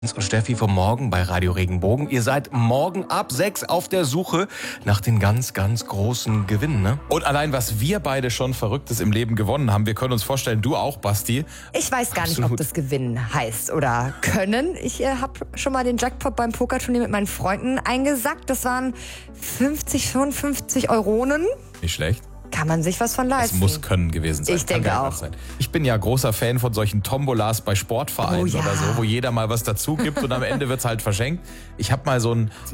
Und Steffi vom Morgen bei Radio Regenbogen. Ihr seid morgen ab 6 auf der Suche nach den ganz, ganz großen Gewinnen, ne? Und allein, was wir beide schon Verrücktes im Leben gewonnen haben, wir können uns vorstellen, du auch, Basti. Ich weiß gar nicht, ob Absolut. das Gewinnen heißt oder können. Ich habe schon mal den Jackpot beim Pokerturnier mit meinen Freunden eingesackt. Das waren 55 Euronen. Nicht schlecht. Kann man sich was von Das leisten. muss Können gewesen sein. Ich Kann denke gar nicht auch. anders sein. Ich bin ja großer Fan von solchen Tombolas bei Sportvereinen Oh ja. oder so, wo jeder mal was dazu gibt und am Ende wird's halt verschenkt. Ich habe mal so ein